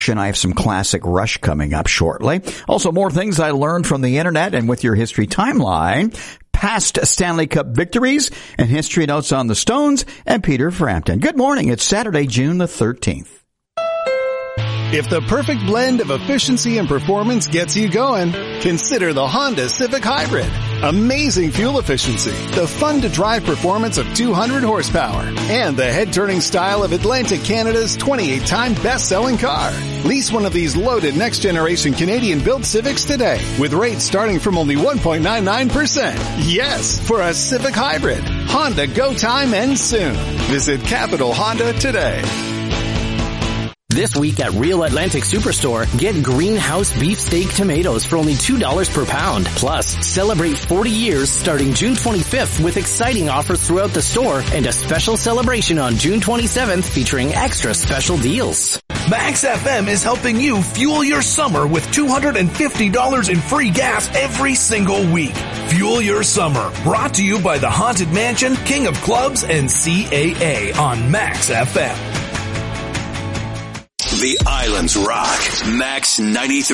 And I have some classic Rush coming up shortly. Also, more things I learned from the internet and with your history timeline, past Stanley Cup victories, and history notes on the Stones and Peter Frampton. Good morning. It's Saturday, June the 13th. If the perfect blend of efficiency and performance gets you going, consider the Honda Civic Hybrid. Amazing fuel efficiency, the fun-to-drive performance of 200 horsepower, and the head-turning style of Atlantic Canada's 28-time best-selling car. Lease one of these loaded next-generation Canadian-built Civics today, with rates starting from only 1.99%. Yes, for a Civic Hybrid. Honda Go Time ends soon. Visit Capital Honda today. This week at Real Atlantic Superstore, get greenhouse beefsteak tomatoes for only $2 per pound. Plus, celebrate 40 years starting June 25th with exciting offers throughout the store and a special celebration on June 27th featuring extra special deals. Max FM is helping you fuel your summer with $250 in free gas every single week. Fuel your summer. Brought to you by the Haunted Mansion, King of Clubs, and CAA on Max FM. The Islands Rock. Max 93.